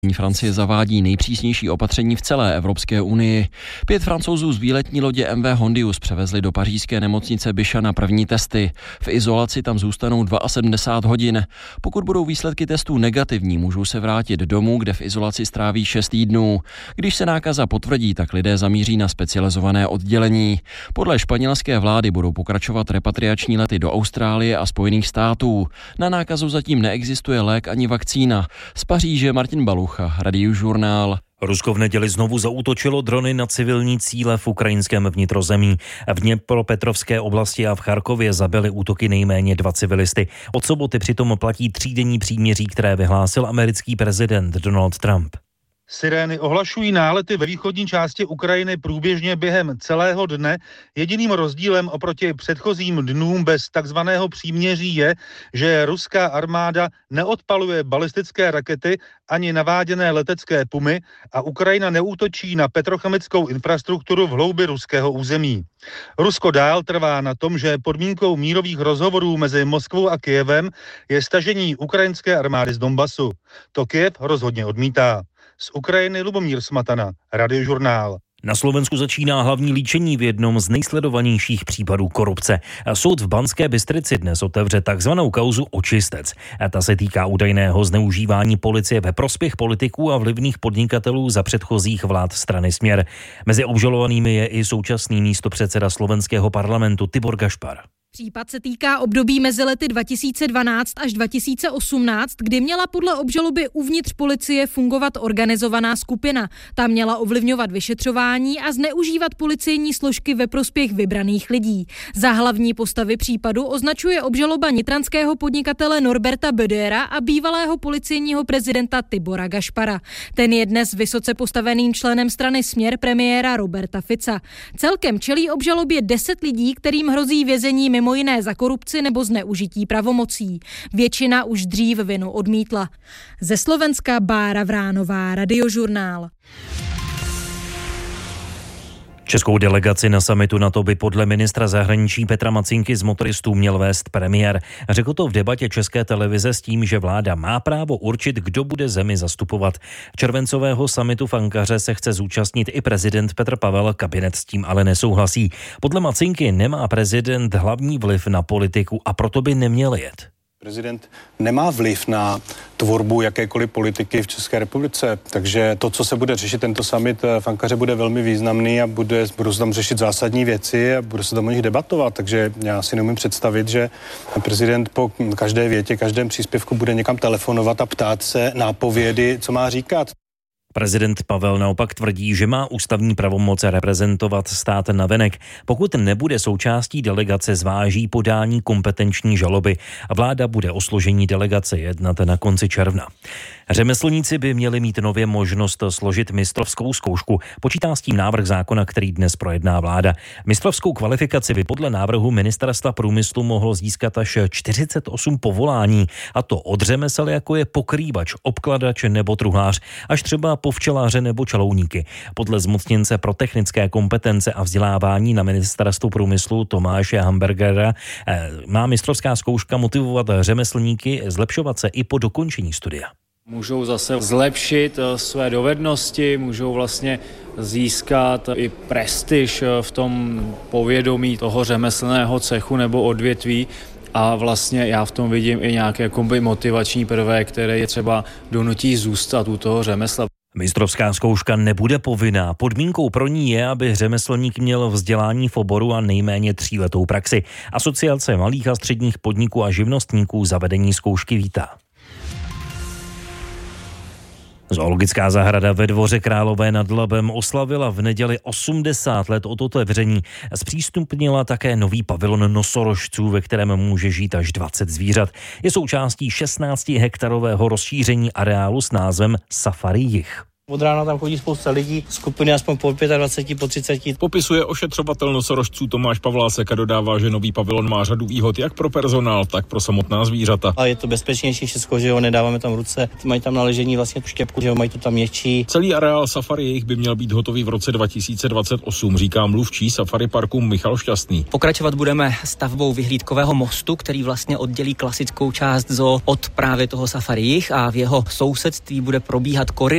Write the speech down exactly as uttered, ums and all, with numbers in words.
Francie zavádí nejpřísnější opatření v celé Evropské unii. Pět Francouzů z výletní lodě M V Hondius převezli do pařížské nemocnice Bichat na první testy. V izolaci tam zůstanou sedmdesát dva hodin. Pokud budou výsledky testů negativní, můžou se vrátit domů, kde v izolaci stráví šest týdnů. Když se nákaza potvrdí, tak lidé zamíří na specializované oddělení. Podle španělské vlády budou pokračovat repatriační lety do Austrálie a Spojených států. Na nákazu zatím neexistuje lék ani vakcína. Z Paříže Martin Baluch, Radiožurnál. Rusko v neděli znovu zaútočilo drony na civilní cíle v ukrajinském vnitrozemí. V Dněpropetrovské oblasti a v Charkově zabily útoky nejméně dva civilisty. Od soboty přitom platí třídenní příměří, které vyhlásil americký prezident Donald Trump. Sirény ohlašují nálety ve východní části Ukrajiny průběžně během celého dne. Jediným rozdílem oproti předchozím dnům bez takzvaného příměří je, že ruská armáda neodpaluje balistické rakety ani naváděné letecké pumy a Ukrajina neútočí na petrochemickou infrastrukturu v hloubi ruského území. Rusko dál trvá na tom, že podmínkou mírových rozhovorů mezi Moskvou a Kyjevem je stažení ukrajinské armády z Donbasu. To Kyjev rozhodně odmítá. Z Ukrajiny Lubomír Smatana, Radiožurnál. Na Slovensku začíná hlavní líčení v jednom z nejsledovanějších případů korupce. Soud v Banské Bystrici dnes otevře takzvanou kauzu Očistec. Ta se týká údajného zneužívání policie ve prospěch politiků a vlivných podnikatelů za předchozích vlád strany Směr. Mezi obžalovanými je i současný místopředseda slovenského parlamentu Tibor Gašpar. Případ se týká období mezi lety dva tisíce dvanáct až dva tisíce osmnáct, kdy měla podle obžaloby uvnitř policie fungovat organizovaná skupina. Ta měla ovlivňovat vyšetřování a zneužívat policejní složky ve prospěch vybraných lidí. Za hlavní postavy případu označuje obžaloba nitranského podnikatele Norberta Bödera a bývalého policejního prezidenta Tibora Gašpara. Ten je dnes vysoce postaveným členem strany Směr premiéra Roberta Fica. Celkem čelí obžalobě deset lidí, kterým hrozí vězení mimo jiné za korupci nebo zneužití pravomocí. Většina už dřív vinu odmítla. Ze Slovenska Bára Vránová, Radiožurnál. Českou delegaci na summitu NATO by podle ministra zahraničí Petra Macinky z motoristů měl vést premiér. Řekl to v debatě České televize s tím, že vláda má právo určit, kdo bude zemi zastupovat. Červencového summitu v Ankaře se chce zúčastnit i prezident Petr Pavel, kabinet s tím ale nesouhlasí. Podle Macinky nemá prezident hlavní vliv na politiku a proto by neměl jet. Prezident nemá vliv na tvorbu jakékoliv politiky v České republice, takže to, co se bude řešit tento summit v Ankaře, bude velmi významný a bude, budou se tam řešit zásadní věci a bude se tam o nich debatovat, takže já si neumím představit, že prezident po každé větě, každém příspěvku bude někam telefonovat a ptát se nápovědy, co má říkat. Prezident Pavel naopak tvrdí, že má ústavní pravomoc reprezentovat stát navenek. Pokud nebude součástí delegace, zváží podání kompetenční žaloby a vláda bude o složení delegace jednat na konci června. Řemeslníci by měli mít nově možnost složit mistrovskou zkoušku. Počítá s tím návrh zákona, který dnes projedná vláda. Mistrovskou kvalifikaci by podle návrhu Ministerstva průmyslu mohlo získat až čtyřicet osm povolání, a to od řemesel, jako je pokrývač, obkladač nebo truhlář, až třeba po včeláře nebo čalouníky. Podle zmocněnce pro technické kompetence a vzdělávání na Ministerstvu průmyslu Tomáše Hamburgera má mistrovská zkouška motivovat řemeslníky zlepšovat se i po dokončení studia. Můžou zase zlepšit své dovednosti, můžou vlastně získat i prestiž v tom povědomí toho řemeslného cechu nebo odvětví. A vlastně já v tom vidím i nějaké kombi motivační prvek, které je třeba donutí zůstat u toho řemesla. Mistrovská zkouška nebude povinná. Podmínkou pro ní je, aby řemeslník měl vzdělání v oboru a nejméně tříletou praxi. Asociace malých a středních podniků a živnostníků zavedení zkoušky vítá. Zoologická zahrada ve Dvoře Králové nad Labem oslavila v neděli osmdesát let od otevření. Zpřístupnila také nový pavilon nosorožců, ve kterém může žít až dvacet zvířat. Je součástí šestnáctihektarového rozšíření areálu s názvem Safari Jih. Od rána tam chodí spousta lidí, skupiny aspoň po dvacet pět, po třicet. Popisuje ošetřovatel nosorožců Tomáš Pavlásek a dodává, že nový pavilon má řadu výhod jak pro personál, tak pro samotná zvířata. A je to bezpečnější všechno, že jo, nedáváme tam ruce, mají tam na ležení vlastně tu štěpku, že jo, mají to tam měkčí. Celý areál Safari Jih by měl být hotový v roce dva tisíce dvacet osm, říká mluvčí Safari parku Michal Šťastný. Pokračovat budeme stavbou vyhlídkového mostu, který vlastně oddělí klasickou část zoo od právě toho Safari Jih a v jeho sousedství bude probíhat koridor